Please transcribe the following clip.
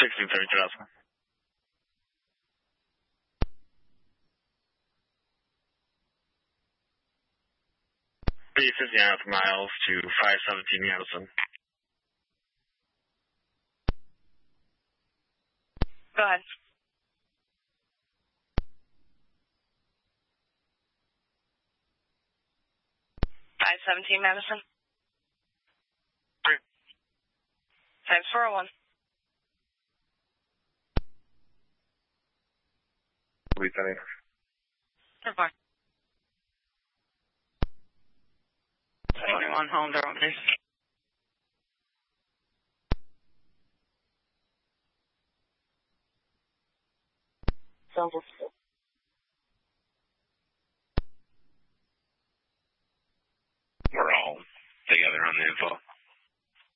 1630,000. 50.5 miles to 517 Madison. Go ahead. I-17 Madison. Times 401. Lieutenant. Report. 21 home, Durham, please. Silver.